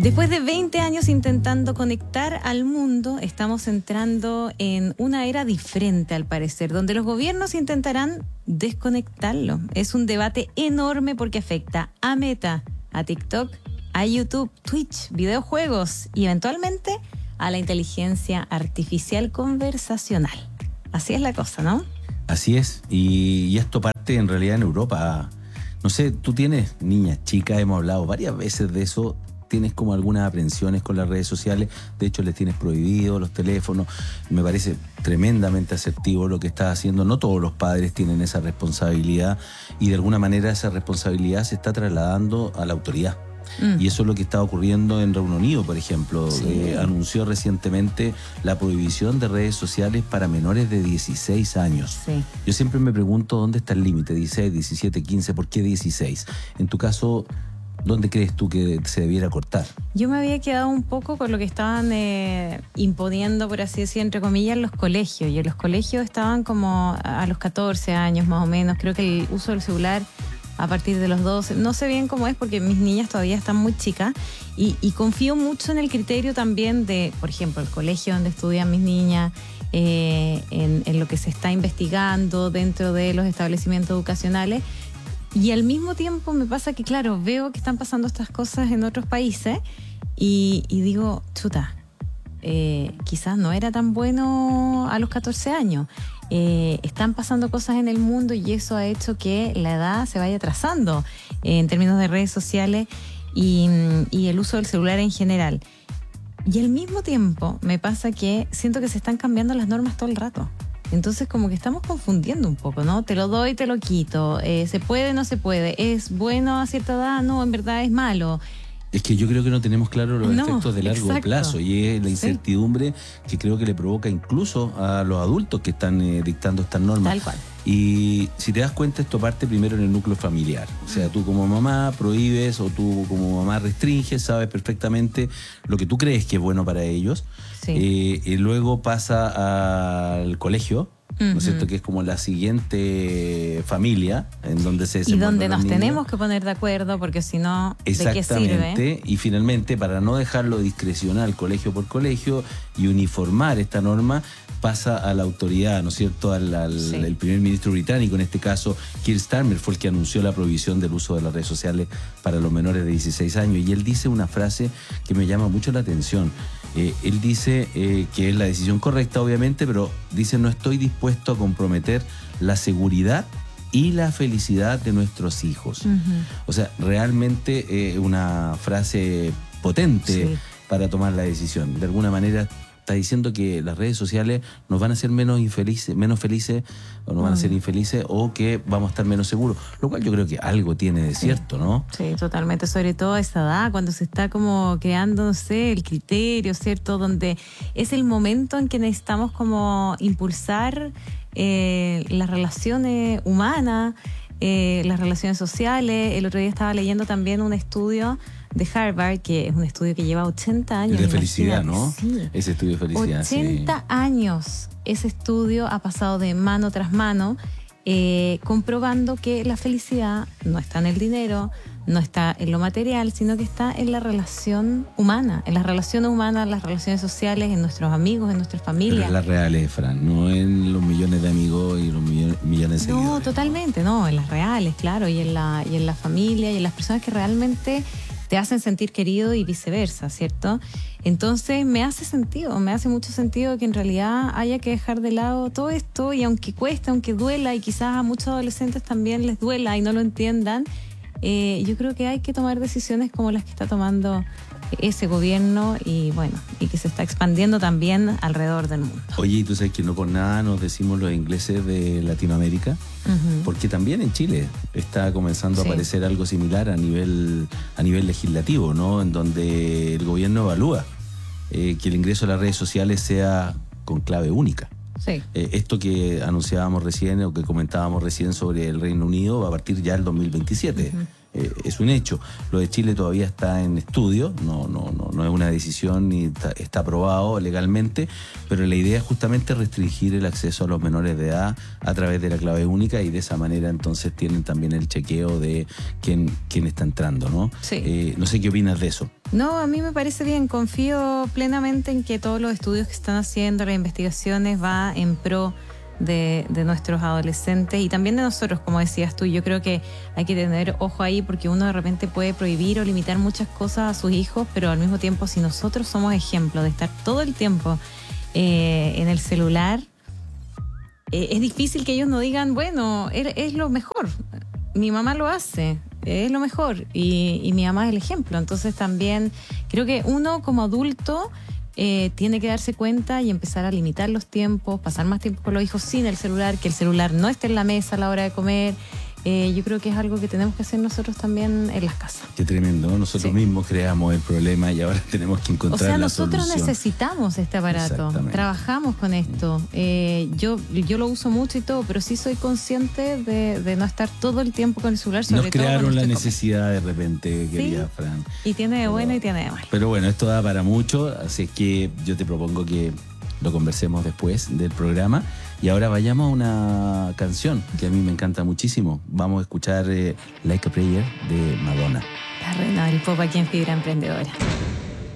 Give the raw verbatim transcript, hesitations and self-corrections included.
Después de veinte años intentando conectar al mundo, estamos entrando en una era diferente al parecer, donde los gobiernos intentarán desconectarlo. Es un debate enorme porque afecta a Meta, a TikTok, a YouTube, Twitch, videojuegos y eventualmente a la inteligencia artificial conversacional. Así es la cosa, ¿no? Así es, y, y esto parte en realidad en Europa. No sé, tú tienes niñas chicas, hemos hablado varias veces de eso. Tienes como algunas aprensiones con las redes sociales, de hecho les tienes prohibido los teléfonos. Me parece tremendamente asertivo lo que estás haciendo. No todos los padres tienen esa responsabilidad y de alguna manera esa responsabilidad se está trasladando a la autoridad. Mm. Y eso es lo que está ocurriendo en Reino Unido, por ejemplo. Sí. Eh, anunció recientemente la prohibición de redes sociales para menores de dieciséis años. Sí. Yo siempre me pregunto dónde está el límite, dieciséis, diecisiete, quince, ¿por qué dieciséis? En tu caso, ¿dónde crees tú que se debiera cortar? Yo me había quedado un poco con lo que estaban eh, imponiendo, por así decir, entre comillas, los colegios. Y en los colegios estaban como a los catorce años más o menos. Creo que el uso del celular a partir de los doce. No sé bien cómo es porque mis niñas todavía están muy chicas. Y, y confío mucho en el criterio también de, por ejemplo, el colegio donde estudian mis niñas, eh, en, en lo que se está investigando dentro de los establecimientos educacionales. Y al mismo tiempo me pasa que, claro, veo que están pasando estas cosas en otros países y, y digo, chuta, eh, quizás no era tan bueno a los catorce años. Eh, están pasando cosas en el mundo y eso ha hecho que la edad se vaya atrasando eh, en términos de redes sociales y, y el uso del celular en general. Y al mismo tiempo me pasa que siento que se están cambiando las normas todo el rato. Entonces como que estamos confundiendo un poco, ¿no? Te lo doy, te lo quito. Eh, ¿Se puede, no se puede? ¿Es bueno a cierta edad? No, en verdad es malo. Es que yo creo que no tenemos claro los no, efectos de largo exacto. plazo y es la incertidumbre sí. que creo que le provoca incluso a los adultos que están eh, dictando estas normas. Tal cual. Y si te das cuenta, esto parte primero en el núcleo familiar. O sea, tú como mamá prohíbes o tú como mamá restringes, sabes perfectamente lo que tú crees que es bueno para ellos. Sí. Eh, y luego pasa al colegio, uh-huh. ¿no es cierto? Que es como la siguiente familia en donde se y donde nos niños. Tenemos que poner de acuerdo porque si no, ¿de qué sirve? Y finalmente, para no dejarlo discrecional colegio por colegio y uniformar esta norma, pasa a la autoridad, ¿no es cierto? Al, al sí. el primer ministro británico, en este caso, Keir Starmer, fue el que anunció la prohibición del uso de las redes sociales para los menores de dieciséis años. Y él dice una frase que me llama mucho la atención. Eh, él dice eh, que es la decisión correcta, obviamente, pero dice: no estoy dispuesto a comprometer la seguridad y la felicidad de nuestros hijos. Uh-huh. O sea, realmente eh, una frase potente sí. para tomar la decisión. De alguna manera está diciendo que las redes sociales nos van a hacer menos infelices, menos felices, o nos van a hacer infelices, o que vamos a estar menos seguros, lo cual yo creo que algo tiene de cierto, sí. ¿no? Sí, totalmente, sobre todo a esa edad, cuando se está como creando, no sé, el criterio, ¿cierto? Donde es el momento en que necesitamos como impulsar eh, las relaciones humanas, eh, las relaciones sociales. El otro día estaba leyendo también un estudio de Harvard, que es un estudio que lleva ochenta años. De felicidad, ¿no? Sí. Ese estudio de felicidad, ochenta sí. años. Ese estudio ha pasado de mano tras mano, eh, comprobando que la felicidad no está en el dinero, no está en lo material, sino que está en la relación humana, en las relaciones humanas, en las relaciones sociales, en nuestros amigos, en nuestras familias. Pero en las reales, Fran, no en los millones de amigos y los millones, millones de seguidores. No, totalmente, no, en las reales, claro, y en la, y en la familia y en las personas que realmente te hacen sentir querido y viceversa, ¿cierto? Entonces me hace sentido, me hace mucho sentido que en realidad haya que dejar de lado todo esto, y aunque cueste, aunque duela, y quizás a muchos adolescentes también les duela y no lo entiendan, eh, yo creo que hay que tomar decisiones como las que está tomando ese gobierno y bueno, y que se está expandiendo también alrededor del mundo. Oye, y tú sabes que no por nada nos decimos los ingleses de Latinoamérica, uh-huh. porque también en Chile está comenzando sí. a aparecer algo similar a nivel, a nivel legislativo, ¿no? En donde el gobierno evalúa eh, que el ingreso a las redes sociales sea con clave única. Sí. Eh, esto que anunciábamos recién o que comentábamos recién sobre el Reino Unido va a partir ya el dos mil veintisiete. Uh-huh. eh, es un hecho. Lo de Chile todavía está en estudio, no, no, no, no es una decisión ni está, está aprobado legalmente, pero la idea es justamente restringir el acceso a los menores de edad a través de la clave única y de esa manera entonces tienen también el chequeo de quién, quién está entrando, ¿no? Sí. Eh, no sé qué opinas de eso. No, a mí me parece bien. Confío plenamente en que todos los estudios que están haciendo, las investigaciones, va en pro de, de nuestros adolescentes y también de nosotros, como decías tú. Yo creo que hay que tener ojo ahí porque uno de repente puede prohibir o limitar muchas cosas a sus hijos, pero al mismo tiempo, si nosotros somos ejemplo de estar todo el tiempo eh, en el celular, eh, es difícil que ellos no digan, bueno, es, es lo mejor. Mi mamá lo hace, es lo mejor y, y mi mamá es el ejemplo. Entonces también creo que uno como adulto eh, tiene que darse cuenta y empezar a limitar los tiempos, pasar más tiempo con los hijos sin el celular, que el celular no esté en la mesa a la hora de comer. Eh, yo creo que es algo que tenemos que hacer nosotros también en las casas. Qué tremendo, ¿no? Nosotros Sí. mismos creamos el problema y ahora tenemos que encontrar O sea, la nosotros solución. necesitamos este aparato, trabajamos con esto. Eh, yo, yo lo uso mucho y todo, pero sí soy consciente de, de no estar todo el tiempo con el celular, sobre Nos todo crearon cuando la estoy necesidad de repente, querida Sí. Fran. comiendo. Y tiene de Pero- bueno y tiene de malo. Pero bueno, esto da para mucho, así es que yo te propongo que lo conversemos después del programa. Y ahora vayamos a una canción que a mí me encanta muchísimo. Vamos a escuchar eh, Like a Prayer de Madonna. La reina del pop aquí en Fibra Emprendedora.